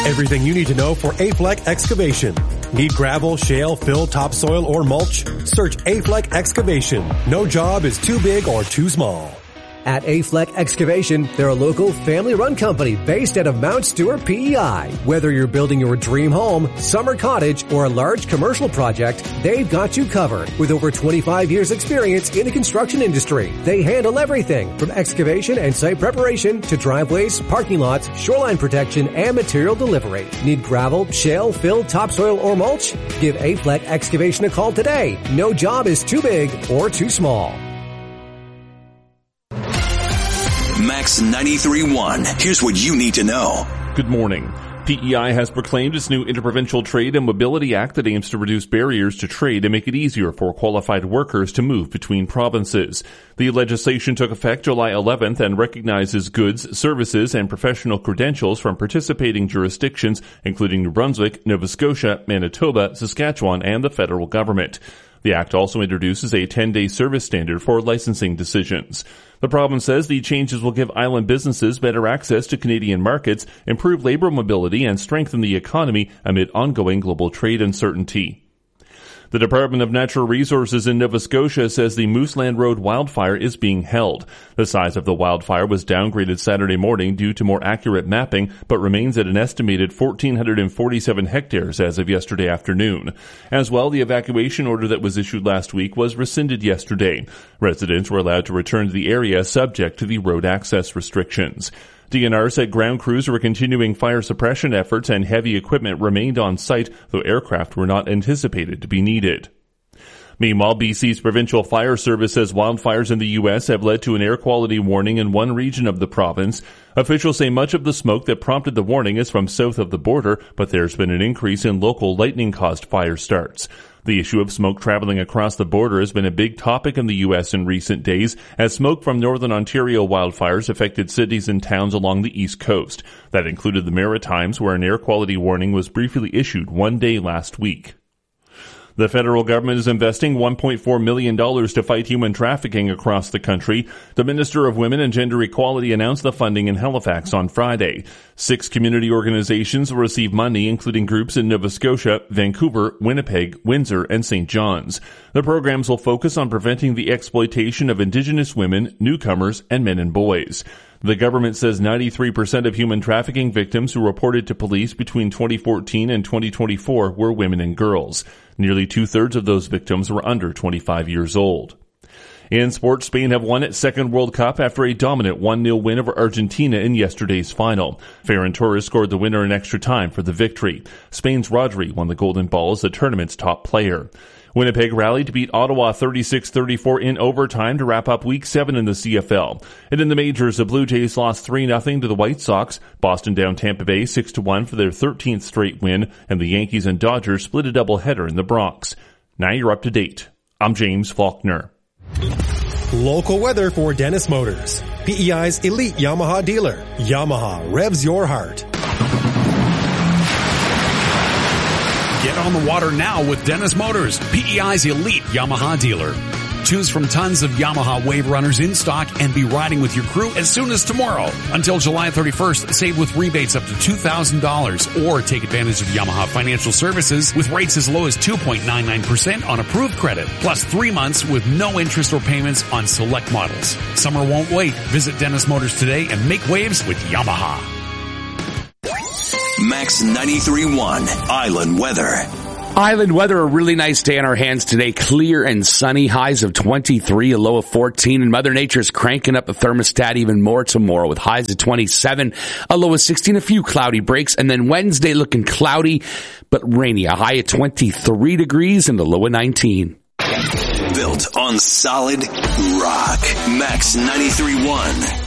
Everything you need to know for Afleck Excavation. Need gravel, shale, fill, topsoil, or mulch? Search Afleck Excavation. No job is too big or too small. At Afleck Excavation, they're a local family-run company based out of Mount Stewart, PEI. Whether you're building your dream home, summer cottage, or a large commercial project, they've got you covered. With over 25 years experience in the construction industry, they handle everything from excavation and site preparation to driveways, parking lots, shoreline protection, and material delivery. Need gravel, shale, fill, topsoil, or mulch? Give Afleck Excavation a call today. No job is too big or too small. Max 93.1. Here's what you need to know. Good morning. PEI has proclaimed its new Interprovincial Trade and Mobility Act that aims to reduce barriers to trade and make it easier for qualified workers to move between provinces. The legislation took effect July 11th and recognizes goods, services, and professional credentials from participating jurisdictions, including New Brunswick, Nova Scotia, Manitoba, Saskatchewan, and the federal government. The act also introduces a 10-day service standard for licensing decisions. The province says the changes will give island businesses better access to Canadian markets, improve labor mobility, and strengthen the economy amid ongoing global trade uncertainty. The Department of Natural Resources in Nova Scotia says the Mooseland Road wildfire is being held. The size of the wildfire was downgraded Saturday morning due to more accurate mapping, but remains at an estimated 1,447 hectares as of yesterday afternoon. As well, the evacuation order that was issued last week was rescinded yesterday. Residents were allowed to return to the area subject to the road access restrictions. DNR said ground crews were continuing fire suppression efforts and heavy equipment remained on site, though aircraft were not anticipated to be needed. Meanwhile, BC's Provincial Fire Service says wildfires in the U.S. have led to an air quality warning in one region of the province. Officials say much of the smoke that prompted the warning is from south of the border, but there's been an increase in local lightning-caused fire starts. The issue of smoke traveling across the border has been a big topic in the U.S. in recent days, as smoke from northern Ontario wildfires affected cities and towns along the East Coast. That included the Maritimes, where an air quality warning was briefly issued one day last week. The federal government is investing $1.4 million to fight human trafficking across the country. The Minister of Women and Gender Equality announced the funding in Halifax on Friday. 6 community organizations will receive money, including groups in Nova Scotia, Vancouver, Winnipeg, Windsor, and St. John's. The programs will focus on preventing the exploitation of Indigenous women, newcomers, and men and boys. The government says 93% of human trafficking victims who reported to police between 2014 and 2024 were women and girls. Nearly 2/3 of those victims were under 25 years old. In sports, Spain have won its second World Cup after a dominant 1-0 win over Argentina in yesterday's final. Ferran Torres scored the winner in extra time for the victory. Spain's Rodri won the Golden Ball as the tournament's top player. Winnipeg rallied to beat Ottawa 36-34 in overtime to wrap up Week 7 in the CFL. And in the majors, the Blue Jays lost 3-0 to the White Sox. Boston down Tampa Bay 6-1 for their 13th straight win, and the Yankees and Dodgers split a doubleheader in the Bronx. Now you're up to date. I'm James Faulkner. Local weather for Dennis Motors, PEI's elite Yamaha dealer. Yamaha revs your heart. Get on the water now with Dennis Motors, PEI's elite Yamaha dealer. Choose from tons of Yamaha Wave Runners in stock and be riding with your crew as soon as tomorrow. Until July 31st, save with rebates up to $2,000 or take advantage of Yamaha Financial Services with rates as low as 2.99% on approved credit, plus 3 months with no interest or payments on select models. Summer won't wait. Visit Dennis Motors today and make waves with Yamaha. Max 93.1 Island Weather. Island weather, a really nice day on our hands today. Clear and sunny, highs of 23, a low of 14, and Mother Nature's cranking up the thermostat even more tomorrow with highs of 27, a low of 16, a few cloudy breaks, and then Wednesday looking cloudy but rainy, a high of 23 degrees and a low of 19. Built on solid rock. Max 93.1.